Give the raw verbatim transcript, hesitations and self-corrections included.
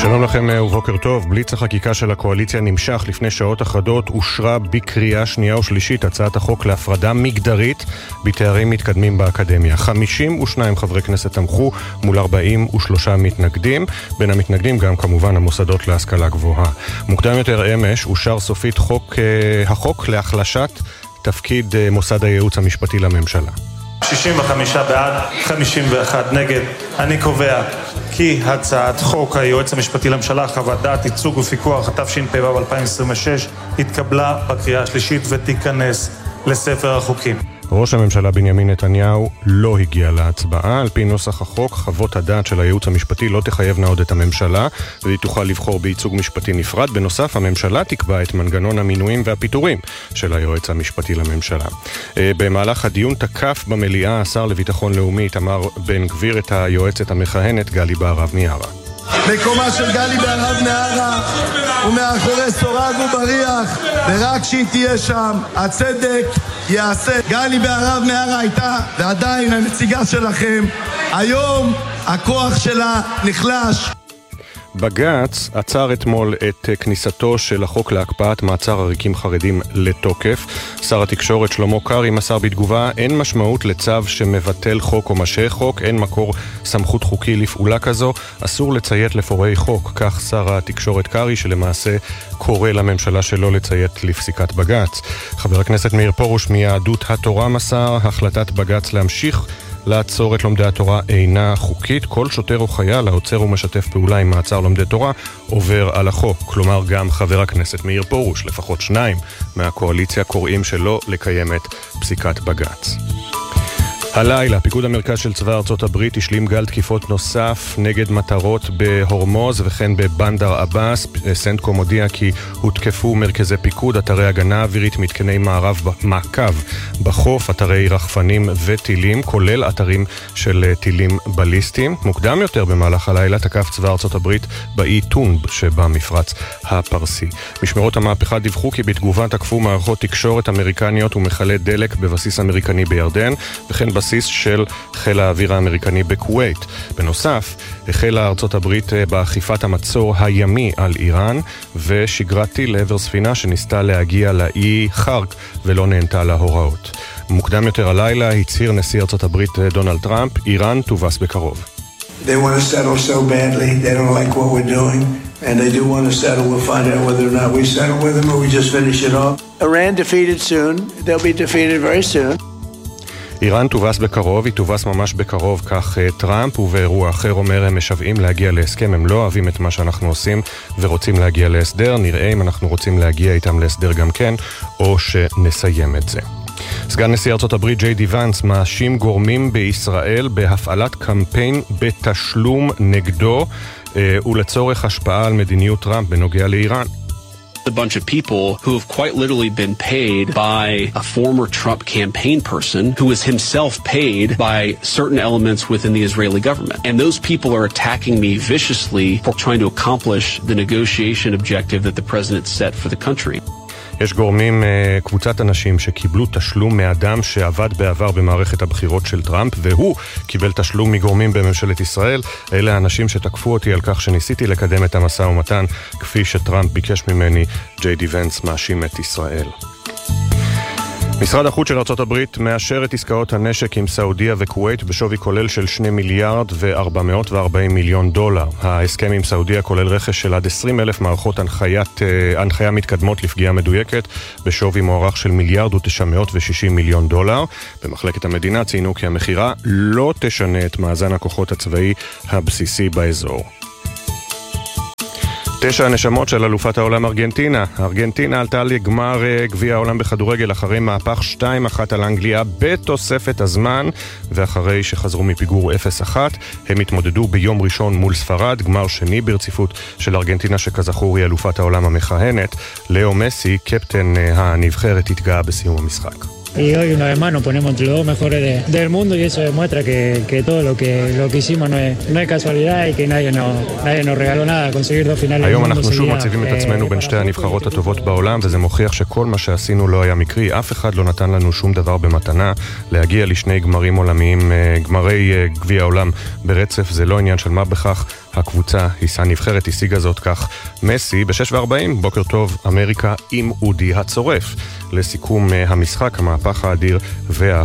שלום לכם ובוקר טוב. בליץ החקיקה של הקואליציה נמשך. לפני שעות אחדות אושרה בקריאה שנייה ושלישית הצעת החוק להפרדה מגדרית בתארים מתקדמים באקדמיה. חמישים ושניים חברי כנסת תמכו מול ארבעים ושלושה מתנגדים. בין המתנגדים גם כמובן המוסדות להשכלה גבוהה. מוקדם יותר אמש אושר סופית חוק, החוק להחלשת תפקיד מוסד הייעוץ המשפטי לממשלה. שישים וחמישה בעד, חמישים ואחד נגד. אני קובע כי הצעת חוק היועץ המשפטי לממשלה חוות דעת ייצוג ופיקוח התשפ"ו אלפיים עשרים ושש התקבלה בקריאה השלישית ותיכנס לספר החוקים. ראש הממשלה בנימין נתניהו לא הגיע להצבעה. על פי נוסח החוק, חוות הדעת של הייעוץ המשפטי לא תחייבנה עוד את הממשלה, והיא תוכל לבחור בייצוג משפטי נפרד. בנוסף, הממשלה תקבע את מנגנון המינויים והפיטורים של היועץ המשפטי לממשלה. במהלך הדיון תקף במליאה השר לביטחון לאומי איתמר בן גביר את היועצת המכהנת גלי בהרב מיארה. מקומה של גלי בהרב מיארה ומאחורי סורג ובריח, ורק שהיא תהיה שם הצדק יעשה. גלי בהרב מיארה הייתה ועדיין הנציגה שלכם. היום הכוח שלה נחלש. בג"ץ עצר אתמול את כניסתו של החוק להקפאת מעצר עריקים חרדים לתוקף. שר התקשורת שלמה קרעי מסר בתגובה: אין משמעות לצו שמבטל חוק או משהה חוק, אין מקור סמכות חוקי לפעולה כזו, אסור לציית לפורעי חוק. כך שר התקשורת קרעי, שלמעשה קורא לממשלה שלא לציית לפסיקת בג"ץ. חבר הכנסת מאיר פרוש מיהדות התורה מסר: החלטת בג"ץ להמשיך לעצור את לומדי התורה אינה חוקית. כל שוטר או חייל העוצר ומשתף פעולה עם מעצר לומדי תורה עובר על החוק. כלומר, גם חבר הכנסת מאיר פרוש, לפחות שניים מהקואליציה, קוראים שלא לקיים את פסיקת בג"ץ. הלילה, פיקוד המרכז של צבא ארצות הברית השלים גל תקיפות נוסף נגד מטרות בהורמוז וכן בבנדר עבאס. סנטקום הודיע כי הותקפו מרכזי פיקוד, אתרי הגנה אווירית, מתקני מערב מעקב בחוף, אתרי רחפנים וטילים, כולל אתרים של טילים בליסטיים. מוקדם יותר במהלך הלילה תקף צבא ארצות הברית באי טונב שבמפרץ הפרסי. משמרות המהפכה דיווחו כי בתגובה תקפו מערכות תקשורת אמריקניות ומחלי דלק בבסיס אמריקני בירדן, וכן בסיס של חיל האוויר האמריקני בכווית. בנוסף, החלה ארצות הברית באכיפת המצור הימי על איראן, ושגרה טיל לעבר ספינה שניסתה להגיע לאי חרק ולא נענתה להוראות. מוקדם יותר הלילה הצהיר נשיא ארצות הברית דונלד טראמפ: איראן תובס בקרוב. They want to settle so badly. They don't like what we're doing. And they do want to settle. We'll find out whether or not we settle with them or we just finish it off. Iran defeated soon. They'll be defeated very soon. איראן תובס בקרוב, היא תובס ממש בקרוב, כך טראמפ, ובאירוע אחר אומר: הם משוועים להגיע להסכם, הם לא אוהבים את מה שאנחנו עושים ורוצים להגיע להסדר, נראה אם אנחנו רוצים להגיע איתם להסדר גם כן, או שנסיים את זה. סגן נשיא ארצות הברית ג'יי די ונס מאשים גורמים בישראל בהפעלת קמפיין בתשלום נגדו ולצורך השפעה על מדיניות טראמפ בנוגע לאיראן. A bunch of people who have quite literally been paid by a former Trump campaign person who is himself paid by certain elements within the Israeli government. And those people are attacking me viciously for trying to accomplish the negotiation objective that the president set for the country. יש גורמים, קבוצת אנשים שקיבלו תשלום מאדם שעבד בעבר במערכת הבחירות של טראמפ, והוא קיבל תשלום מגורמים בממשלת ישראל. אלה האנשים שתקפו אותי על כך שניסיתי לקדם את המשא ומתן כפי שטראמפ ביקש ממני. ג'יי די ונס מאשים את ישראל. משרד החוץ של ארצות הברית מאשר את עסקאות הנשק עם סעודיה וכווית בשווי כולל של שני מיליארד וארבע מאות וארבעים מיליון דולר. ההסכם עם סעודיה כולל רכש של עד עשרים אלף מערכות הנחיית, הנחיה מתקדמות לפגיעה מדויקת בשווי מוערך של מיליארד ותשע מאות ושישים מיליון דולר. במחלקת המדינה ציינו כי המחירה לא תשנה את מאזן הכוחות הצבאי הבסיסי באזור. תשע הנשמות של אלופת העולם ארגנטינה. ארגנטינה עלתה לגמר גביע העולם בכדורגל אחרי מהפך שתיים אחת על אנגליה בתוספת הזמן, ואחרי שחזרו מפיגור אפס אחת הם התמודדו ביום ראשון מול ספרד, גמר שני ברציפות של ארגנטינה שכזכור היא אלופת העולם המכהנת. לאו מסי, קפטן הנבחרת, התגאה בסיום המשחק. Y hoy una vez más nos ponemos entre los dos mejores de, del mundo y eso demuestra que, que todo lo que, lo que hicimos no es, no es casualidad y que nadie nos, nadie nos regaló nada, conseguir dos finales. היום אנחנו שוב מציבים את עצמנו בין שתי הנבחרות הטובות בעולם, וזה מוכיח שכל מה שעשינו לא היה מקרי. אף אחד לא נתן לנו שום דבר במתנה. להגיע לשני גמרים עולמיים, גמרי גביע העולם ברצף, זה לא עניין של מה בכך. הקבוצה היסה נבחרת, השיגה זאת כך מסי. ב-שש וארבעים, בוקר טוב אמריקה עם אודי הצורף. לסיכום המשחק, המהפך האדיר וה...